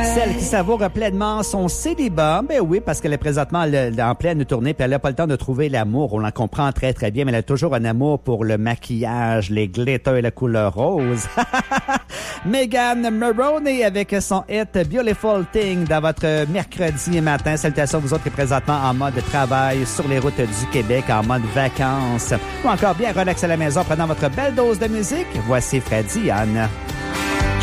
Celle qui savoure pleinement son célibat. Ben oui, parce qu'elle est présentement en pleine tournée puis elle n'a pas le temps de trouver l'amour. On la comprend très, très bien, mais elle a toujours un amour pour le maquillage, les glitters et la couleur rose. Megan Moroney avec son hit Beautiful Thing dans votre mercredi matin. Salutations à vous autres qui êtes présentement en mode travail sur les routes du Québec, en mode vacances ou encore bien relax à la maison en prenant votre belle dose de musique. Voici Freddy Anne.